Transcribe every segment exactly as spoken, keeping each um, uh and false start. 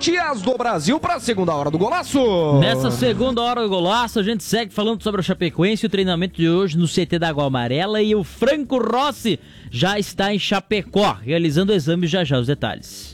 Matias do Brasil para a segunda hora do Golaço. Nessa segunda hora do Golaço, a gente segue falando sobre o Chapecoense, o treinamento de hoje no C T da Água Amarela, e o Franco Rossi já está em Chapecó, realizando exames. Já já os detalhes.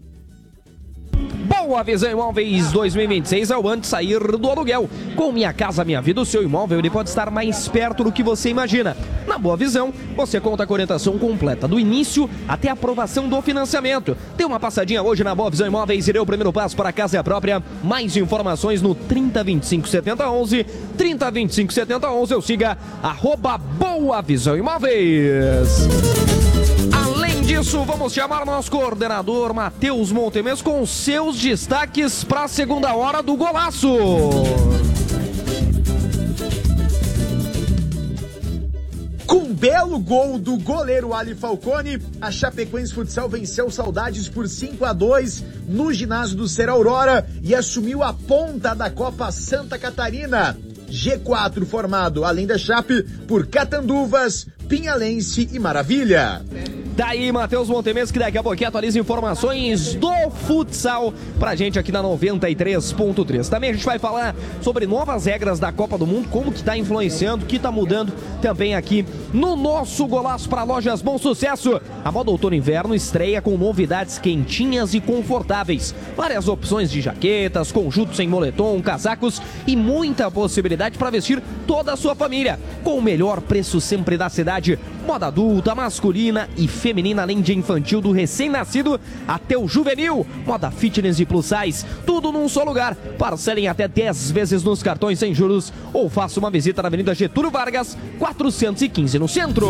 Boa Visão Imóveis dois mil e vinte e seis é o ano de sair do aluguel. Com Minha Casa Minha Vida, o seu imóvel ele pode estar mais perto do que você imagina. Na Boa Visão, você conta com a orientação completa, do início até a aprovação do financiamento. Dê uma passadinha hoje na Boa Visão Imóveis e dê o primeiro passo para a casa própria. Mais informações no trinta, vinte e cinco, setenta, onze, trinta, vinte e cinco, setenta, onze, ou siga arroba Boa Visão Imóveis. Além disso, vamos chamar nosso coordenador Matheus Montemes com seus destaques para a segunda hora do Golaço. Com um belo gol do goleiro Ali Falcone, a Chapecoense Futsal venceu Saudades por cinco a dois no ginásio do Ser Aurora e assumiu a ponta da Copa Santa Catarina. G quatro formado, além da Chape, por Catanduvas, Pinhalense e Maravilha. Daí, Matheus Montemes, que daqui a pouquinho atualiza informações do futsal pra gente aqui na noventa e três ponto três. Também a gente vai falar sobre novas regras da Copa do Mundo, como que tá influenciando, o que tá mudando também aqui no nosso Golaço para Lojas Bom Sucesso. A moda outono e inverno estreia com novidades quentinhas e confortáveis. Várias opções de jaquetas, conjuntos em moletom, casacos e muita possibilidade para vestir toda a sua família. Com o melhor preço sempre da cidade. Moda adulta, masculina e feminina, além de infantil, do recém-nascido até o juvenil. Moda fitness e plus size, tudo num só lugar. Parcelem até dez vezes nos cartões sem juros ou faça uma visita na Avenida Getúlio Vargas, quatrocentos e quinze no centro.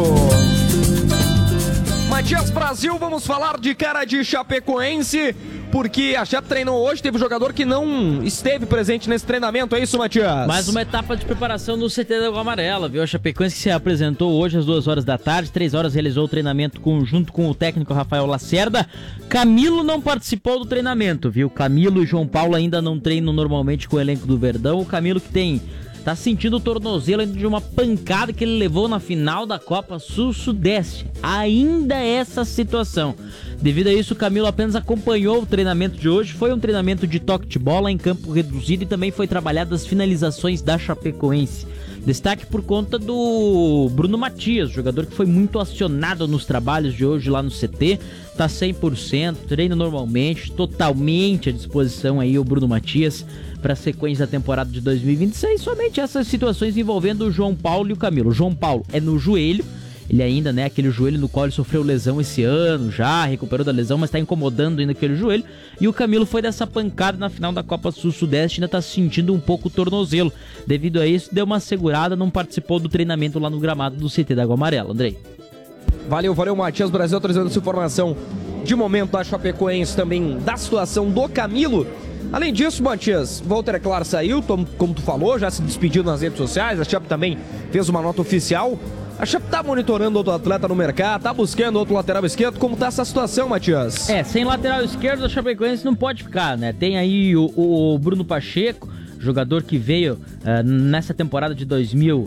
Matias Brasil, vamos falar de cara de Chapecoense, porque a Chape treinou hoje, teve jogador que não esteve presente nesse treinamento, é isso, Matias? Mais uma etapa de preparação no C T da Água Amarela, viu? A Chapecoense que se apresentou hoje às duas horas da tarde, três horas realizou o treinamento conjunto com o técnico Rafael Lacerda. Camilo não participou do treinamento, viu? Camilo e João Paulo ainda não treinam normalmente com o elenco do Verdão. O Camilo que tem... tá sentindo o tornozelo de uma pancada que ele levou na final da Copa Sul-Sudeste. Ainda essa situação. Devido a isso, o Camilo apenas acompanhou o treinamento de hoje. Foi um treinamento de toque de bola em campo reduzido e também foi trabalhado as finalizações da Chapecoense. Destaque por conta do Bruno Matias, jogador que foi muito acionado nos trabalhos de hoje lá no C T. Tá cem por cento, treina normalmente, totalmente à disposição aí o Bruno Matias para a sequência da temporada de dois mil e vinte e seis. Somente essas situações envolvendo o João Paulo e o Camilo. O João Paulo é no joelho, ele ainda, né, aquele joelho no qual ele sofreu lesão esse ano, já recuperou da lesão, mas tá incomodando ainda aquele joelho. E o Camilo foi dessa pancada na final da Copa Sul-Sudeste, ainda tá sentindo um pouco o tornozelo. Devido a isso, deu uma segurada, não participou do treinamento lá no gramado do C T da Água Amarela. Andrei. Valeu, valeu, Matias Brasil, trazendo essa informação de momento da Chapecoense, também da situação do Camilo. Além disso, Matias, Walter Clar saiu, como tu falou, já se despediu nas redes sociais, a Chape também fez uma nota oficial. A Chape tá monitorando outro atleta no mercado, tá buscando outro lateral esquerdo. Como tá essa situação, Matias? É, sem lateral esquerdo a Chapecoense não pode ficar, né? Tem aí o, o Bruno Pacheco, jogador que veio uh, nessa temporada de dois mil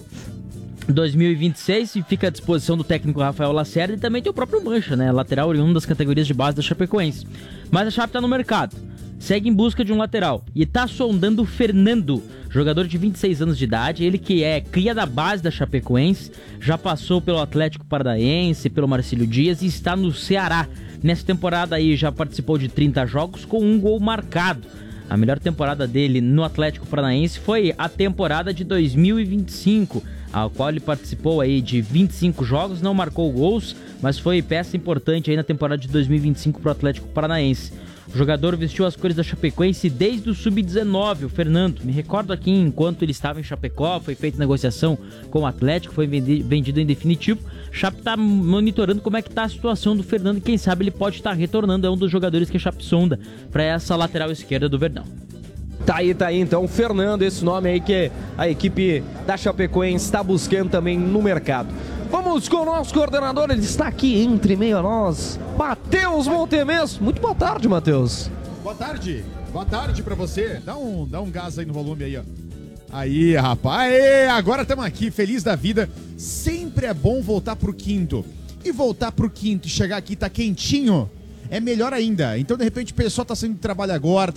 e vinte e seis e fica à disposição do técnico Rafael Lacerda, e também tem o próprio Mancha, né? Lateral oriundo das categorias de base da Chapecoense. Mas a Chape tá no mercado, segue em busca de um lateral e tá sondando o Fernando, jogador de vinte e seis anos de idade, ele que é cria da base da Chapecoense, já passou pelo Atlético Paranaense, pelo Marcílio Dias e está no Ceará. Nessa temporada aí já participou de trinta jogos com um gol marcado. A melhor temporada dele no Atlético Paranaense foi a temporada de dois mil e vinte e cinco, ao qual ele participou aí de vinte e cinco jogos, não marcou gols, mas foi peça importante aí na temporada de dois mil e vinte e cinco para o Atlético Paranaense. O jogador vestiu as cores da Chapecoense desde o sub dezenove, o Fernando. Me recordo aqui, enquanto ele estava em Chapecó, foi feita negociação com o Atlético, foi vendido em definitivo. O Chape está monitorando como é que está a situação do Fernando e quem sabe ele pode estar retornando. É um dos jogadores que a Chape sonda para essa lateral esquerda do Verdão. Tá aí, tá aí, então, Fernando, esse nome aí que a equipe da Chapecoense está buscando também no mercado. Vamos com o nosso coordenador, ele está aqui entre meio a nós, Matheus Montemes. Muito boa tarde, Matheus. Boa tarde, boa tarde pra você. Dá um, dá um gás aí no volume aí, ó. Aí, rapaz, aê, agora estamos aqui, feliz da vida. Sempre é bom voltar pro quinto. E voltar pro quinto e chegar aqui, tá quentinho, é melhor ainda. Então, de repente, o pessoal tá saindo de trabalho agora,